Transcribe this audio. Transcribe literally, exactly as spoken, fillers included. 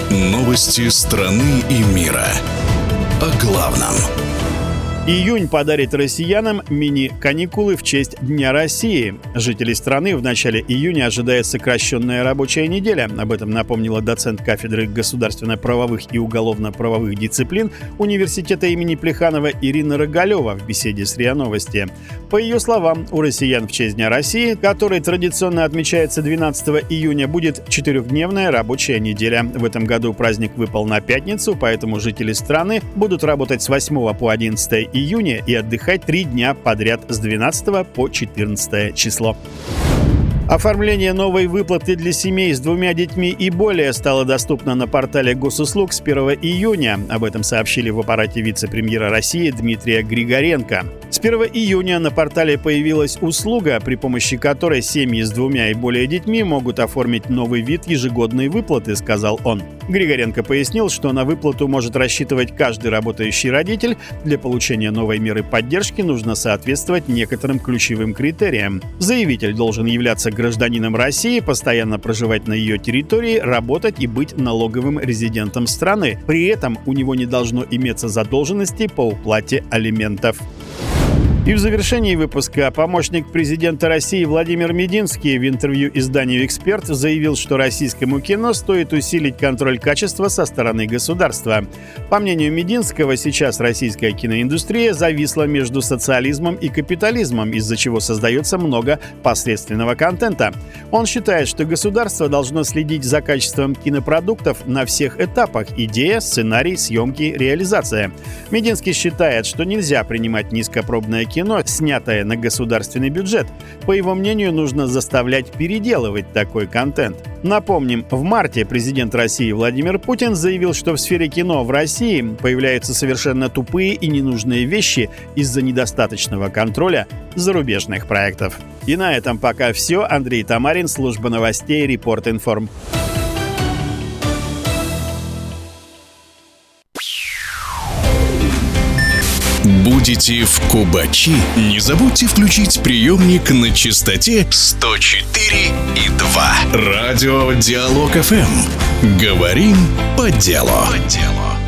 Новости страны и мира. О главном. Июнь подарит россиянам мини-каникулы в честь Дня России. Жителей страны в начале июня ожидает сокращенная рабочая неделя. Об этом напомнила доцент кафедры государственно-правовых и уголовно-правовых дисциплин Университета имени Плеханова Ирина Рогалева в беседе с РИА Новости. По ее словам, у россиян в честь Дня России, который традиционно отмечается двенадцатого июня, будет четырехдневная рабочая неделя. В этом году праздник выпал на пятницу, поэтому жители страны будут работать с восьмого по одиннадцатое июня и отдыхать три дня подряд с двенадцатого по четырнадцатое число. Оформление новой выплаты для семей с двумя детьми и более стало доступно на портале Госуслуг с первого июня. Об этом сообщили в аппарате вице-премьера России Дмитрия Григоренко. С первого июня на портале появилась услуга, при помощи которой семьи с двумя и более детьми могут оформить новый вид ежегодной выплаты, сказал он. Григоренко пояснил, что на выплату может рассчитывать каждый работающий родитель. Для получения новой меры поддержки нужно соответствовать некоторым ключевым критериям. Заявитель должен являться гражданином России, постоянно проживать на ее территории, работать и быть налоговым резидентом страны. При этом у него не должно иметься задолженности по уплате алиментов. И в завершении выпуска помощник президента России Владимир Мединский в интервью изданию «Эксперт» заявил, что российскому кино стоит усилить контроль качества со стороны государства. По мнению Мединского, сейчас российская киноиндустрия зависла между социализмом и капитализмом, из-за чего создается много посредственного контента. Он считает, что государство должно следить за качеством кинопродуктов на всех этапах – идея, сценарий, съемки, реализация. Мединский считает, что нельзя принимать низкопробное кино, кино, снятое на государственный бюджет. По его мнению, нужно заставлять переделывать такой контент. Напомним, в марте президент России Владимир Путин заявил, что в сфере кино в России появляются совершенно тупые и ненужные вещи из-за недостаточного контроля зарубежных проектов. И на этом пока все. Андрей Тамарин, служба новостей Репорт.Информ. Будете в Кубачи? Не забудьте включить приемник на частоте сто четыре и два. Радио Диалог эф эм. Говорим по делу. По делу.